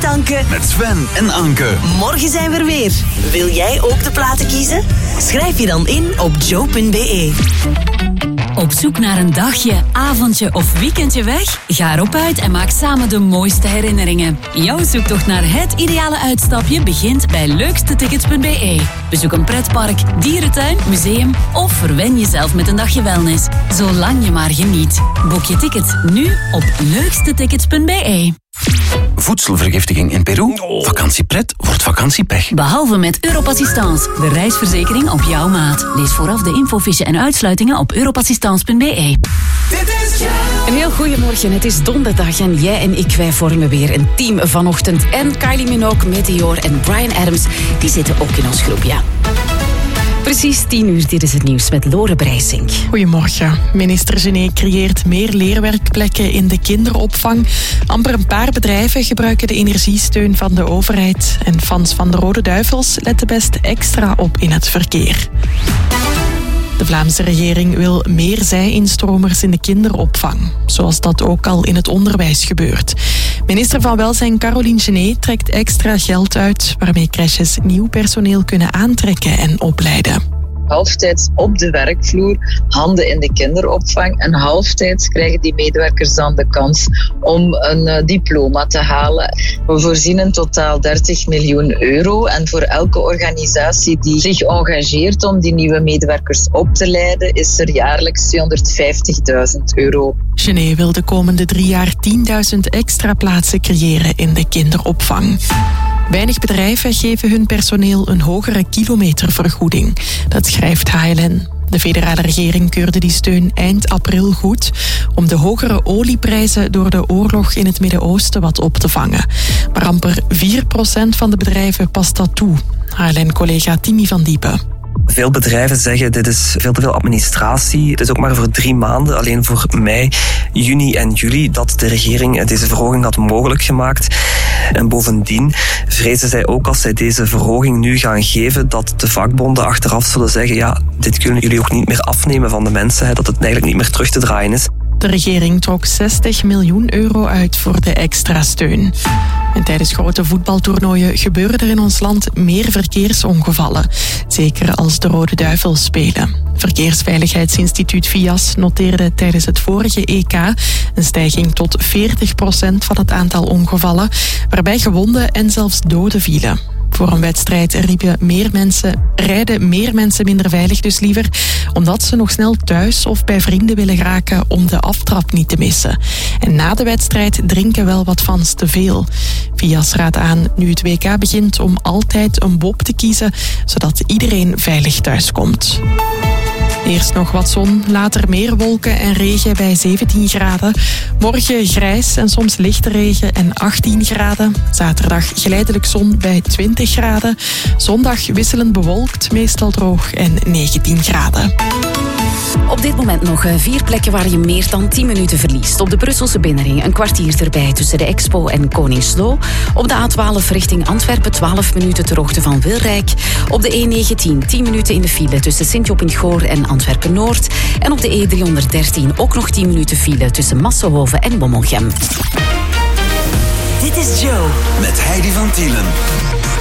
tanken met Sven en Anke. Morgen zijn we er weer. Wil jij ook de platen kiezen? Schrijf je dan in op joe.be. Op zoek naar een dagje, avondje of weekendje weg? Ga erop uit en maak samen de mooiste herinneringen. Jouw zoektocht naar het ideale uitstapje begint bij leukstetickets.be. Bezoek een pretpark, dierentuin, museum of verwen jezelf met een dagje wellness. Zolang je maar geniet. Boek je tickets nu op leukstetickets.be. Voedselvergiftiging in Peru? Vakantiepret wordt vakantiepech. Behalve met Europassistance, de reisverzekering op jouw maat. Lees vooraf de infofiche en uitsluitingen op europassistance.be. Een heel goeiemorgen, het is donderdag en jij en ik, wij vormen weer een team vanochtend. En Kylie Minogue, Meteor en Bryan Adams, die zitten ook in ons groep, ja. Precies 10 uur, dit is het nieuws met Lore Breisink. Goedemorgen. Minister Gené creëert meer leerwerkplekken in de kinderopvang. Amper een paar bedrijven gebruiken de energiesteun van de overheid. En fans van de Rode Duivels letten best extra op in het verkeer. De Vlaamse regering wil meer zij-instromers in de kinderopvang, zoals dat ook al in het onderwijs gebeurt. Minister van Welzijn Caroline Gené trekt extra geld uit, waarmee crèches nieuw personeel kunnen aantrekken en opleiden. Halftijds op de werkvloer, handen in de kinderopvang. En halftijds krijgen die medewerkers dan de kans om een diploma te halen. We voorzien in totaal 30 miljoen euro. En voor elke organisatie die zich engageert om die nieuwe medewerkers op te leiden, is er jaarlijks 250.000 euro. Gené wil de komende 3 jaar 10.000 extra plaatsen creëren in de kinderopvang. Weinig bedrijven geven hun personeel een hogere kilometervergoeding. Dat schrijft HLN. De federale regering keurde die steun eind april goed om de hogere olieprijzen door de oorlog in het Midden-Oosten wat op te vangen. Maar amper 4% van de bedrijven past dat toe. HLN-collega Timmy van Diepen. Veel bedrijven zeggen dit is veel te veel administratie. Het is ook maar voor 3 maanden, alleen voor mei, juni en juli, dat de regering deze verhoging had mogelijk gemaakt. En bovendien vrezen zij ook als zij deze verhoging nu gaan geven, dat de vakbonden achteraf zullen zeggen, ja, dit kunnen jullie ook niet meer afnemen van de mensen, dat het eigenlijk niet meer terug te draaien is. De regering trok 60 miljoen euro uit voor de extra steun. En tijdens grote voetbaltoernooien gebeuren er in ons land meer verkeersongevallen. Zeker als de Rode Duivels spelen. Verkeersveiligheidsinstituut VIAS noteerde tijdens het vorige EK een stijging tot 40% van het aantal ongevallen, waarbij gewonden en zelfs doden vielen. Voor een wedstrijd rijden meer mensen minder veilig dus liever, omdat ze nog snel thuis of bij vrienden willen geraken om de aftrap niet te missen. En na de wedstrijd drinken wel wat fans te veel. VIAS raadt aan, nu het WK begint, om altijd een bob te kiezen, zodat iedereen veilig thuiskomt. Eerst nog wat zon, later meer wolken en regen bij 17 graden. Morgen grijs en soms lichte regen en 18 graden. Zaterdag geleidelijk zon bij 20 graden. Zondag wisselend bewolkt, meestal droog en 19 graden. Op dit moment nog 4 plekken waar je meer dan 10 minuten verliest. Op de Brusselse binnenring een kwartier erbij tussen de Expo en Koningslo. Op de A12 richting Antwerpen 12 minuten ter hoogte van Wilrijk. Op de E19 10 minuten in de file tussen Sint-Job-in-Goor en Antwerpen-Noord. En op de E313 ook nog 10 minuten file tussen Massenhoven en Bommelgem. Dit is Joe. Met Heidi van Tielen.